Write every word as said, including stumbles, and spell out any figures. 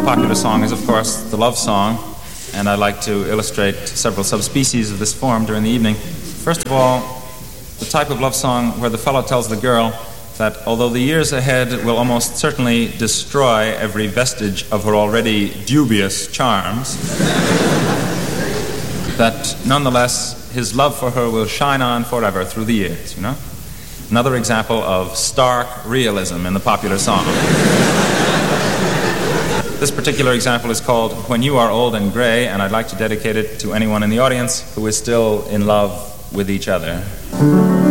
popular song is, of course, the love song, and I'd like to illustrate several subspecies of this form during the evening. First of all, the type of love song where the fellow tells the girl that although the years ahead will almost certainly destroy every vestige of her already dubious charms, that nonetheless his love for her will shine on forever through the years, you know? Another example of stark realism in the popular song. This particular example is called When You Are Old and Gray, and I'd like to dedicate it to anyone in the audience who is still in love with each other.